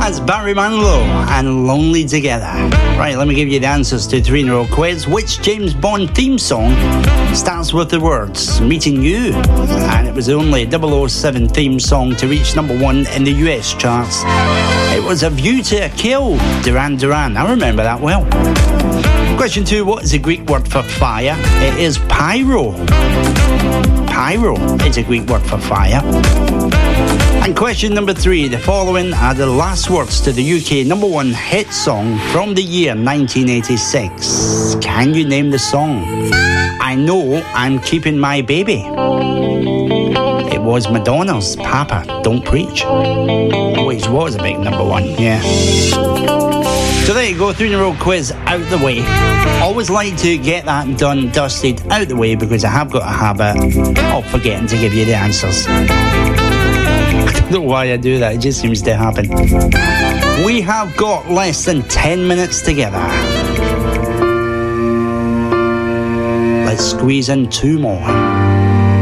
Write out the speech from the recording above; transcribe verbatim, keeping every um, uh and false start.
That's Barry Manilow and Lonely Together. Right, let me give you the answers to three in a row quiz. Which James Bond theme song starts with the words Meeting You? And it was the only double oh seven theme song to reach number one in the U S charts. It was A View to a Kill, Duran Duran. I remember that well. Question two, what is the Greek word for fire? It is pyro. Pyro is a Greek word for fire. And question number three, the following are the last words to the U K number one hit song from the year nineteen eighty-six. Can you name the song? I Know I'm Keeping My Baby. It was Madonna's Papa Don't Preach, which was a big number one, yeah. So there you go, three in a row quiz out the way. Always like to get that done, dusted, out the way, because I have got a habit of forgetting to give you the answers. I don't know why I do that, it just seems to happen. We have got less than ten minutes together. Let's squeeze in two more.